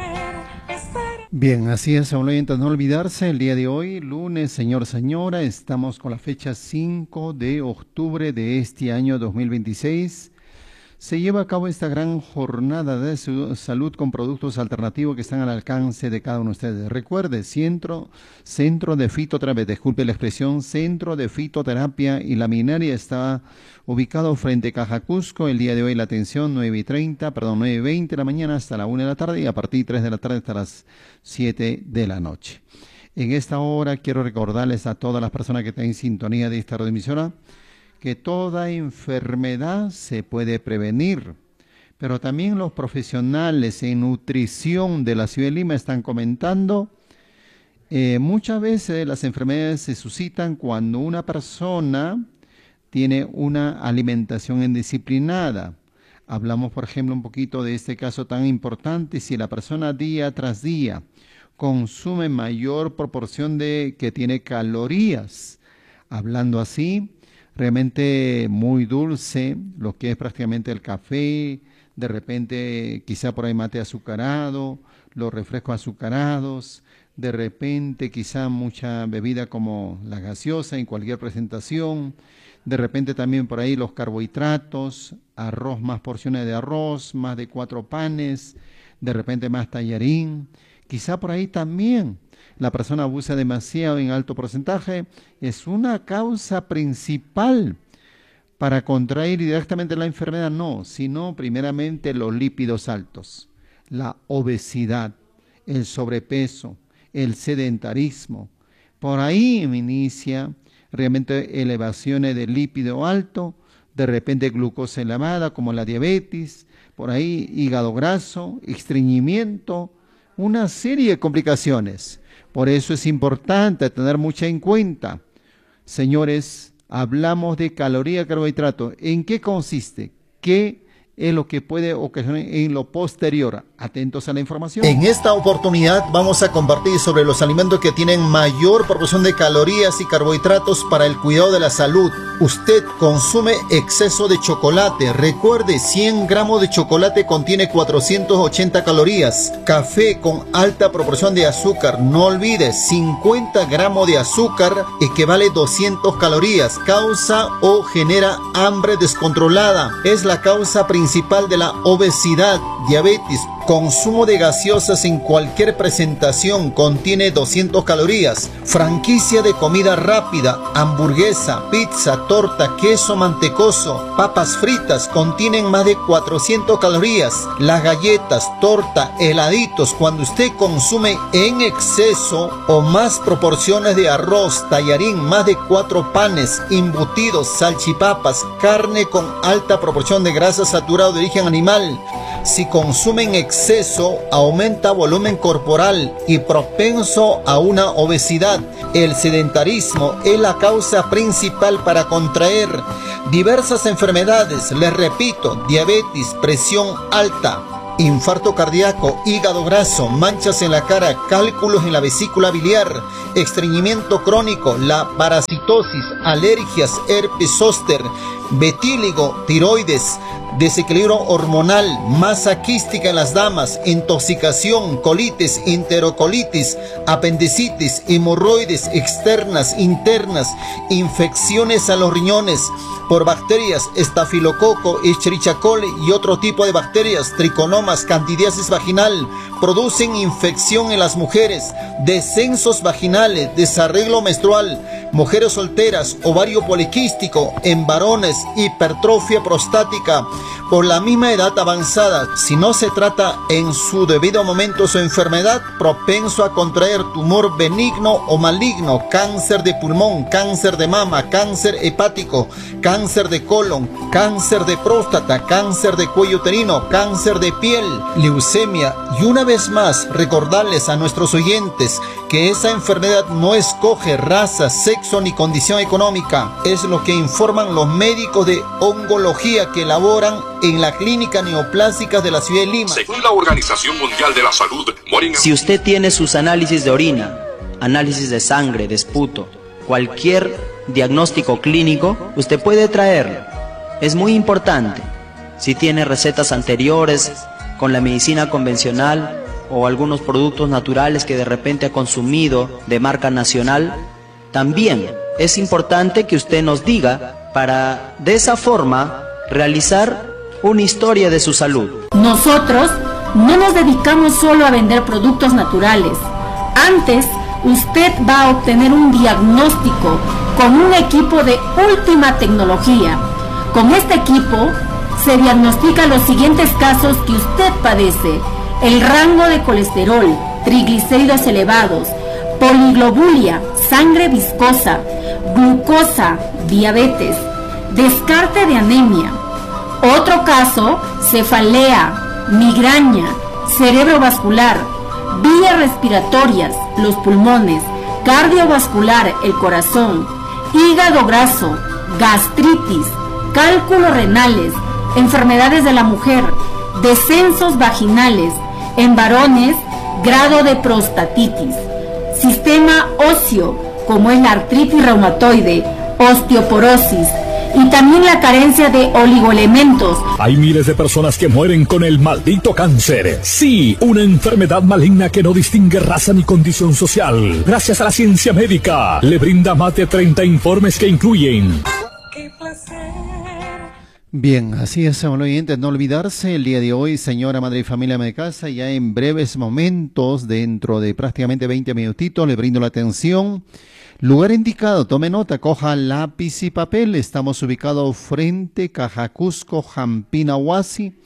Bien, así es, aún no olvidarse, el día de hoy, lunes, señor, señora, estamos con la fecha cinco de octubre de este año dos mil veintiséis. Se lleva a cabo esta gran jornada de salud con productos alternativos que están al alcance de cada uno de ustedes. Recuerde, Centro, Centro de Fitoterapia, disculpe la expresión, Centro de Fitoterapia y Laminaria está ubicado frente a Caja Cusco. El día de hoy la atención nueve y treinta, perdón, nueve y veinte de la mañana hasta la una de la tarde y a partir de tres de la tarde hasta las siete de la noche. En esta hora quiero recordarles a todas las personas que están en sintonía de esta radioemisora que toda enfermedad se puede prevenir, pero también los profesionales en nutrición de la ciudad de Lima están comentando, eh, muchas veces las enfermedades se suscitan cuando una persona tiene una alimentación indisciplinada. Hablamos, por ejemplo, un poquito de este caso tan importante: si la persona día tras día consume mayor proporción de que tiene calorías, hablando así, realmente muy dulce, lo que es prácticamente el café, de repente quizá por ahí mate azucarado, los refrescos azucarados, de repente quizá mucha bebida como la gaseosa en cualquier presentación, de repente también por ahí los carbohidratos, arroz, más porciones de arroz, más de cuatro panes, de repente más tallarín, quizá por ahí también la persona abusa demasiado en alto porcentaje, es una causa principal para contraer directamente la enfermedad, no, sino primeramente los lípidos altos, la obesidad, el sobrepeso, el sedentarismo. Por ahí inicia realmente elevaciones de lípido alto, de repente glucosa elevada como la diabetes, por ahí hígado graso, estreñimiento, una serie de complicaciones. Por eso es importante tener mucho en cuenta. Señores, hablamos de caloría, carbohidrato. ¿En qué consiste? ¿Qué es lo que puede ocasionar en lo posterior? Atentos a la información. En esta oportunidad vamos a compartir sobre los alimentos que tienen mayor proporción de calorías y carbohidratos para el cuidado de la salud. Usted consume exceso de chocolate. Recuerde, cien gramos de chocolate contiene cuatrocientas ochenta calorías. Café con alta proporción de azúcar. No olvide, cincuenta gramos de azúcar equivale a doscientas calorías. Causa o genera hambre descontrolada. Es la causa principal de la obesidad, diabetes. Consumo de gaseosas en cualquier presentación contiene doscientas calorías. Franquicia de comida rápida, hamburguesa, pizza, torta, queso mantecoso, papas fritas contienen más de cuatrocientas calorías. Las galletas, torta, heladitos, cuando usted consume en exceso o más proporciones de arroz, tallarín, más de cuatro panes, embutidos, salchipapas, carne con alta proporción de grasa saturada de origen animal. Si consumen exceso, aumenta volumen corporal y propenso a una obesidad. El sedentarismo es la causa principal para contraer diversas enfermedades. Les repito, diabetes, presión alta, infarto cardíaco, hígado graso, manchas en la cara, cálculos en la vesícula biliar, estreñimiento crónico, la parasitosis, alergias, herpes zóster, vitíligo, tiroides, desequilibrio hormonal, masa quística en las damas, intoxicación, colitis, enterocolitis, apendicitis, hemorroides externas, internas, infecciones a los riñones por bacterias, estafilococo, escherichia coli y otro tipo de bacterias, triconomas, candidiasis vaginal, producen infección en las mujeres, descensos vaginales, desarreglo menstrual, mujeres solteras, ovario poliquístico, en varones, hipertrofia prostática, por la misma edad avanzada. Si no se trata en su debido momento su enfermedad, propenso a contraer tumor benigno o maligno, cáncer de pulmón, cáncer de mama, cáncer hepático, cáncer de colon, cáncer de próstata, cáncer de cuello uterino, cáncer de piel, leucemia. Y una vez más, recordarles a nuestros oyentes que esa enfermedad no escoge raza, sexo ni condición económica. Es lo que informan los médicos de oncología que elaboran en la clínica neoplástica de la ciudad de Lima. Según la Organización Mundial de la Salud, mueren... Si usted tiene sus análisis de orina, análisis de sangre, de esputo, cualquier diagnóstico clínico, usted puede traerlo. Es muy importante. Si tiene recetas anteriores con la medicina convencional o algunos productos naturales que de repente ha consumido de marca nacional, también es importante que usted nos diga para de esa forma realizar una historia de su salud. Nosotros no nos dedicamos solo a vender productos naturales. Antes, usted va a obtener un diagnóstico con un equipo de última tecnología. Con este equipo se diagnostican los siguientes casos que usted padece: el rango de colesterol, triglicéridos elevados, poliglobulia, sangre viscosa, glucosa, diabetes, descarte de anemia. Otro caso, cefalea, migraña, cerebrovascular, vías respiratorias, los pulmones, cardiovascular, el corazón, hígado graso, gastritis, cálculos renales, enfermedades de la mujer, descensos vaginales, en varones, grado de prostatitis, sistema óseo, como es la artritis reumatoide, osteoporosis, y también la carencia de oligoelementos. Hay miles de personas que mueren con el maldito cáncer. Sí, una enfermedad maligna que no distingue raza ni condición social. Gracias a la ciencia médica, le brinda más de treinta informes que incluyen... Bien, así es, amable oyente, no olvidarse, el día de hoy, señora madre y familia de casa, ya en breves momentos, dentro de prácticamente veinte minutitos, le brindo la atención, Lugar indicado, tome nota, coja lápiz y papel. Estamos ubicados frente Caja Cusco, Jampina Huasi,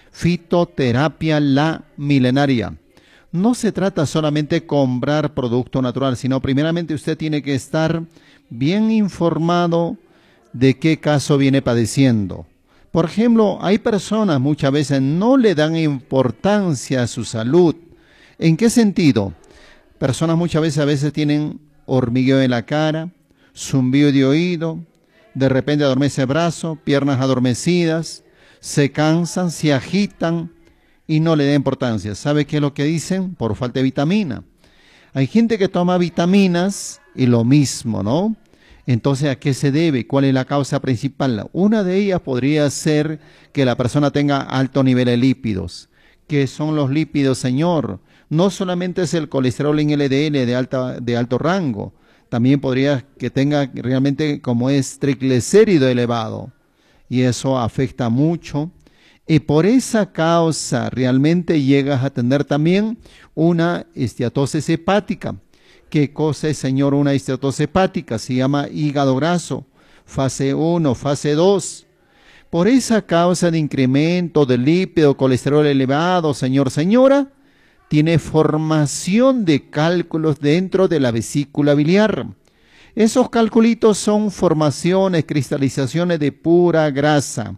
Fitoterapia La Milenaria. No se trata solamente de comprar producto natural, sino primeramente usted tiene que estar bien informado de qué caso viene padeciendo. Por ejemplo, hay personas muchas veces no le dan importancia a su salud. ¿En qué sentido? Personas muchas veces a veces tienen hormigueo en la cara, zumbido de oído, de repente adormece el brazo, piernas adormecidas, se cansan, se agitan y no le da importancia. ¿Sabe qué es lo que dicen? Por falta de vitamina. Hay gente que toma vitaminas y lo mismo, ¿no? Entonces, ¿a qué se debe? ¿Cuál es la causa principal? Una de ellas podría ser que la persona tenga alto nivel de lípidos. ¿Qué son los lípidos, señor? No solamente es el colesterol en L D L de, alta, de alto rango, también podría que tenga realmente como es triglicérido elevado, y eso afecta mucho. Y por esa causa realmente llegas a tener también una esteatosis hepática. ¿Qué cosa es, señor, una esteatosis hepática? Se llama hígado graso, fase uno, fase dos. Por esa causa de incremento de lípido, colesterol elevado, señor, señora, tiene formación de cálculos dentro de la vesícula biliar. Esos calculitos son formaciones, cristalizaciones de pura grasa.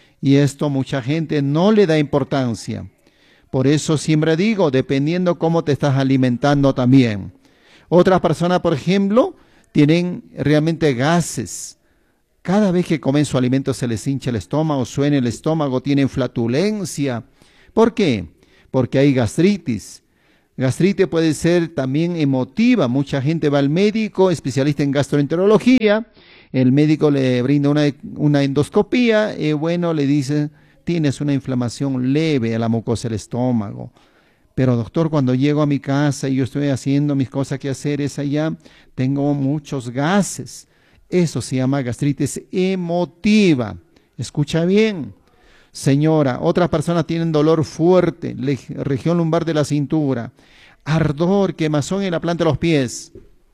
Y esto mucha gente no le da importancia. Por eso siempre digo, dependiendo cómo te estás alimentando también. Otras personas, por ejemplo, tienen realmente gases. Cada vez que comen su alimento se les hincha el estómago, suena el estómago, tienen flatulencia. ¿Por qué? Porque hay gastritis. Gastritis puede ser también emotiva. Mucha gente va al médico, especialista en gastroenterología. El médico le brinda una, una endoscopía y bueno, le dice, tienes una inflamación leve a la mucosa del estómago. Pero doctor, cuando llego a mi casa y yo estoy haciendo mis cosas que hacer es allá, tengo muchos gases. Eso se llama gastritis emotiva. Escucha bien. Señora, otras personas tienen dolor fuerte, región lumbar de la cintura, ardor, quemazón en la planta de los pies.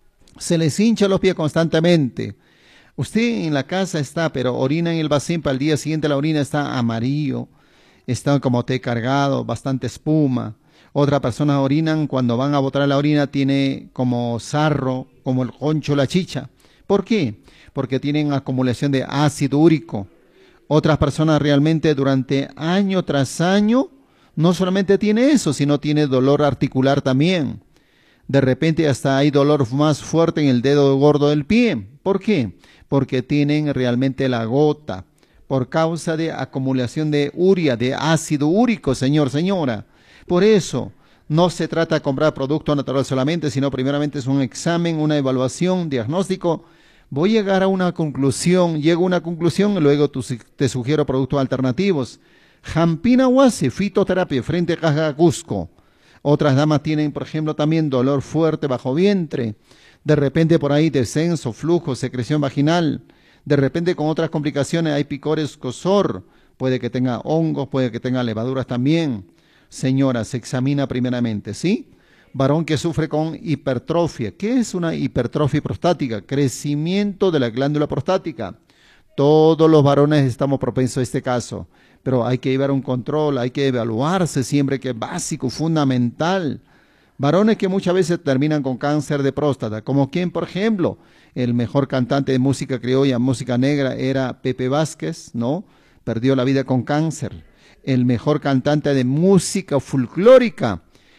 Se les hincha los pies constantemente. Usted en la casa está, pero orina en el vacío, para el día siguiente la orina está amarillo, está como té cargado, bastante espuma. Otras personas orinan, cuando van a botar la orina, tiene como sarro, como el concho, la chicha. ¿Por qué? Porque tienen acumulación de ácido úrico. Otras personas realmente durante año tras año, no solamente tiene eso, sino tiene dolor articular también. De repente hasta hay dolor más fuerte en el dedo gordo del pie. ¿Por qué? Porque tienen realmente la gota, por causa de acumulación de urea, de ácido úrico, señor, señora. Por eso, no se trata de comprar producto natural solamente, sino primeramente es un examen, una evaluación, diagnóstico. Voy a llegar a una conclusión, llego a una conclusión y luego tu, te sugiero productos alternativos. Jampina Huasi, fitoterapia, frente a Caja Cusco. Otras damas tienen, por ejemplo, también dolor fuerte bajo vientre. De repente por ahí descenso, flujo, secreción vaginal. De repente con otras complicaciones hay picor, escozor. Puede que tenga hongos, puede que tenga levaduras también. Señora, se examina primeramente, ¿sí? Varón que sufre con hipertrofia. ¿Qué es una hipertrofia prostática? Crecimiento de la glándula prostática. Todos los varones estamos propensos a este caso, pero hay que llevar un control, hay que evaluarse siempre, que es básico, fundamental. Varones que muchas veces terminan con cáncer de próstata, como quien, por ejemplo, el mejor cantante de música criolla, música negra, era Pepe Vázquez, ¿no? Perdió la vida con cáncer. El mejor cantante de música folclórica,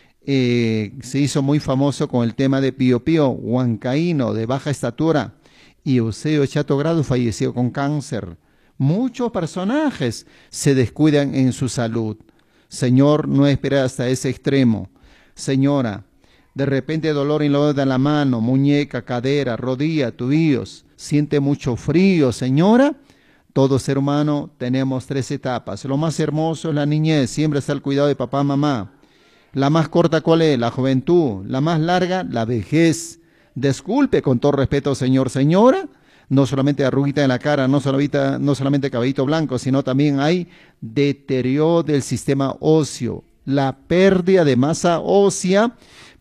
eh, se hizo muy famoso con el tema de Pío Pío, huancaíno, de baja estatura, y Eusebio Chato Grado falleció con cáncer. Muchos personajes se descuidan en su salud. Señor, no espere hasta ese extremo. Señora, de repente dolor en lo de la mano, muñeca, cadera, rodilla, tobillos, siente mucho frío, señora. Todo ser humano tenemos tres etapas. Lo más hermoso es la niñez, siempre está el cuidado de papá, mamá. La más corta, ¿cuál es? La juventud. La más larga, la vejez. Disculpe, con todo respeto, señor, señora, no solamente arruguita en la cara, no solamente, no solamente cabellito blanco, sino también hay deterioro del sistema óseo, la pérdida de masa ósea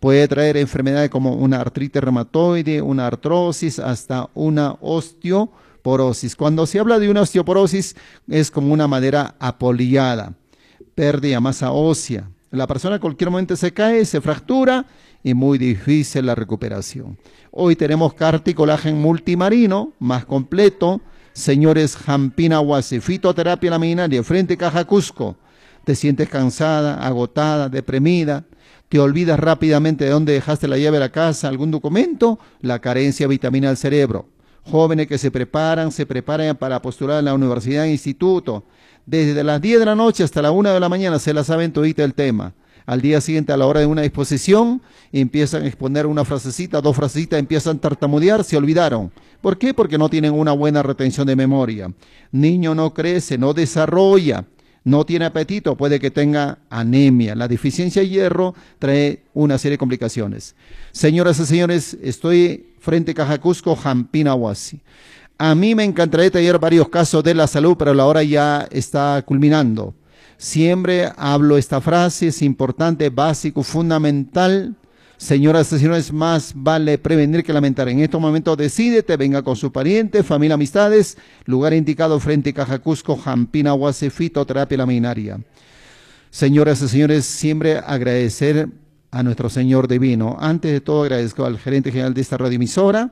Puede traer enfermedades como una artritis reumatoide, una artrosis, hasta una osteoporosis. Cuando se habla de una osteoporosis, es como una madera apolillada, pérdida de masa ósea. La persona en cualquier momento se cae, se fractura y muy difícil la recuperación. Hoy tenemos Carti Colágeno Multimarino, más completo. Señores, Jampina Huasi, fitoterapia laminaria, frente Caja Cusco. Te sientes cansada, agotada, deprimida, te olvidas rápidamente de dónde dejaste la llave de la casa, algún documento, la carencia de vitamina del cerebro. Jóvenes que se preparan, se preparan para postular en la universidad e instituto. Desde las diez de la noche hasta la una de la mañana se la saben todita el tema. Al día siguiente, a la hora de una exposición, empiezan a exponer una frasecita, dos frasecitas, empiezan a tartamudear, se olvidaron. ¿Por qué? Porque no tienen una buena retención de memoria. Niño no crece, no desarrolla, no tiene apetito, puede que tenga anemia. La deficiencia de hierro trae una serie de complicaciones. Señoras y señores, estoy frente a Caja Cusco, Jampina Huasi. A mí me encantaría detallar varios casos de la salud, pero la hora ya está culminando. Siempre hablo esta frase, es importante, básico, fundamental. Señoras y señores, más vale prevenir que lamentar. En estos momentos decídete, venga con su pariente, familia, amistades, lugar indicado frente a Caja Cusco, Jampina Huasi, fitoterapia laminaria. Señoras y señores, siempre agradecer a nuestro Señor Divino. Antes de todo, agradezco al gerente general de esta radioemisora,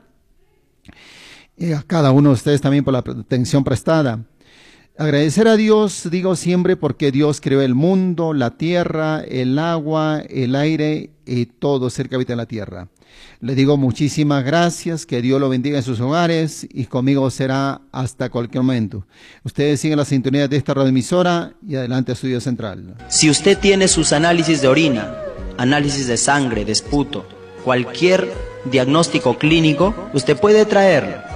y a cada uno de ustedes también por la atención prestada. Agradecer a Dios, digo siempre, porque Dios creó el mundo, la tierra, el agua, el aire y todo ser que habita en la tierra. Le digo muchísimas gracias, que Dios lo bendiga en sus hogares y conmigo será hasta cualquier momento. Ustedes siguen la sintonía de esta radioemisora y adelante Estudio Central. Si usted tiene sus análisis de orina, análisis de sangre, de esputo, cualquier diagnóstico clínico, usted puede traerlo.